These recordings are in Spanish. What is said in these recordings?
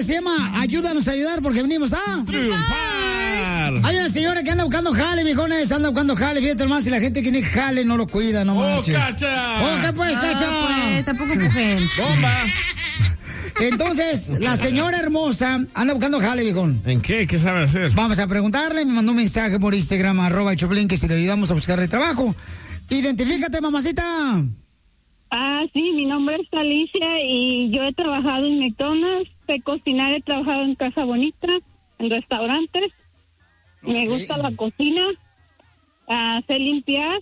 se llama Ayúdanos a ayudar porque venimos a triunfar. Hay una señora que anda buscando jale, viejones, anda buscando jale, fíjate más, si la gente que tiene jale no lo cuida, no manches. ¡Oh, Cacha! ¡Oh, qué pues, Cacha! Pues, tampoco mujer. ¡Bomba! Entonces, la señora hermosa anda buscando jale, viejón. ¿En qué? ¿Qué sabe hacer? Vamos a preguntarle, me mandó un mensaje por Instagram, @el Choplin, que si le ayudamos a buscarle trabajo. Identifícate, mamacita. Sí, mi nombre es Alicia y yo he trabajado en McDonald's, sé cocinar, he trabajado en Casa Bonita, en restaurantes. Me gusta la cocina, sé limpiar,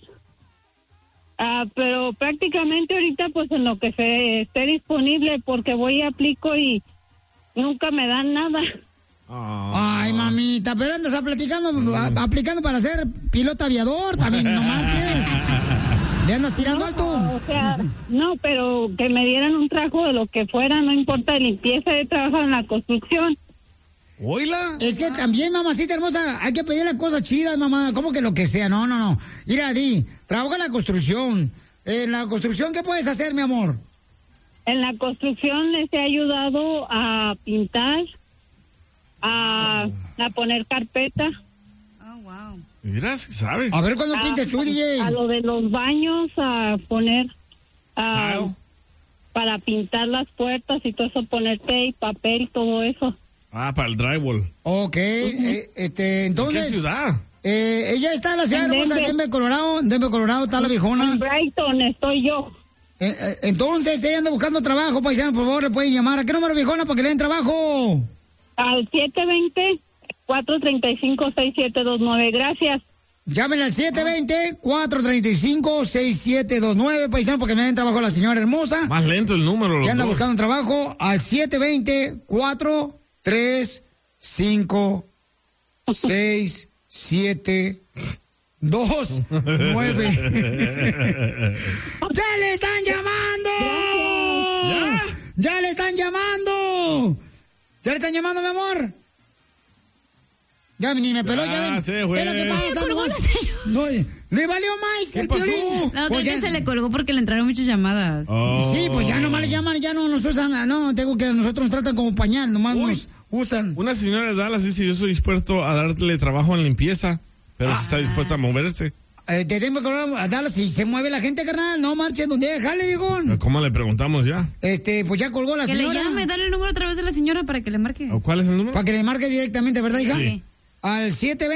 pero prácticamente ahorita pues en lo que esté disponible, porque voy y aplico y nunca me dan nada. Ay, mamita, pero andas aplicando para ser piloto aviador, también no marches. ¿Le andas tirando alto? O sea, no, pero que me dieran un trabajo de lo que fuera, no importa, de limpieza, he trabajado en la construcción. ¿Oíla? Es que también, mamacita hermosa, hay que pedirle cosas chidas, mamá. ¿Cómo que lo que sea? No. Mira, trabaja en la construcción. En la construcción, ¿qué puedes hacer, mi amor? En la construcción les he ayudado a pintar, a poner carpeta. Oh, wow. Mira, si sabe. A ver cuándo pintes tú, DJ. A lo de los baños, a poner... para pintar las puertas y todo eso, poner tape, papel, todo eso. Para el drywall. Ok, entonces... ¿En qué ciudad? Ella está en la ciudad hermosa de Denver, Colorado. Denver, Colorado está la viejona. En Brighton estoy yo. Entonces ella anda buscando trabajo, paisano, por favor, le pueden llamar. ¿A qué número, viejona, para que le den trabajo? Al 720-435-6729. Gracias. Llámenle al 720-435-6729, paisano, porque me den trabajo a la señora hermosa. Más lento el número. Que anda buscando un trabajo al 720-435-6729. ¡Ya le están llamando! ¡Ya le están llamando! ¿Ya le están llamando, mi amor? Ya ni me peló, ya ven. ¿Qué es lo que pasa? No, le valió más el Piolín. La otra que se le colgó porque le entraron muchas llamadas. Sí, pues ya nomás le llaman, ya no nos usan. No, tengo que nosotros nos tratan como pañal, nomás nos usan. Una señora de Dallas dice: yo estoy dispuesto a darle trabajo en limpieza, pero si está dispuesta a moverse. Te tengo que a Dallas, si se mueve la gente, carnal, no marches donde jale, viejón. ¿Cómo le preguntamos ya? Pues ya colgó la señora. Que le llame, dale el número otra vez de la señora para que le marque. ¿Cuál es el número? Para que le marque directamente, ¿verdad, hija? Sí. Al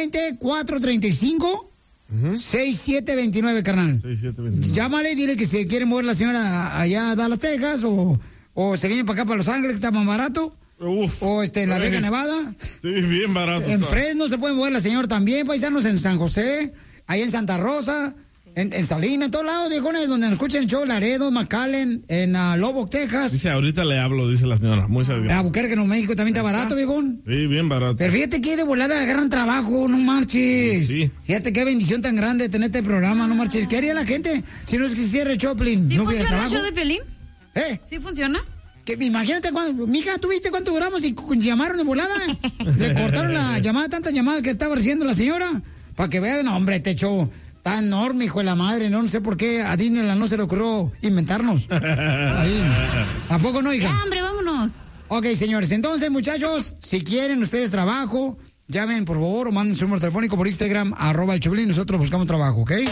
720-435-6729, carnal. 6729. Llámale y dile que se quiere mover la señora allá a Dallas, Texas, o se viene para acá, para Los Ángeles, que está más barato. Uf, o en La Vega, Nevada. Sí, bien barato. En Fresno se puede mover la señora también, paisanos, en San José, ahí en Santa Rosa, en Salinas, en todos lados, viejones, donde nos escuchen el show, Laredo, McAllen, en Lubbock, Texas. Dice, ahorita le hablo, dice la señora. Muchas gracias. Albuquerque, Nuevo México, también está barato, viejón. Sí, bien barato. Pero fíjate que de volada agarran trabajo, no marches. Sí. Fíjate qué bendición tan grande tener este programa, no marches. ¿Qué haría la gente si no existiera el Choplin? ¿Sí ¿No hubiera funciona el trabajo? show de Piolín? ¿Sí funciona? Que imagínate cuando, mija, ¿tú viste cuánto duramos y llamaron de volada? Le cortaron la llamada, tantas llamadas que estaba recibiendo la señora. Para que vean, no, hombre, este show tan enorme, hijo de la madre, no sé por qué a Disneyland no se le ocurrió inventarnos. Ahí. ¿A poco no, hija? Ya, hombre, vámonos. Ok, señores, entonces, muchachos, si quieren ustedes trabajo, llamen, por favor, o manden su número telefónico por Instagram, @el Choplin, nosotros buscamos trabajo, ¿ok?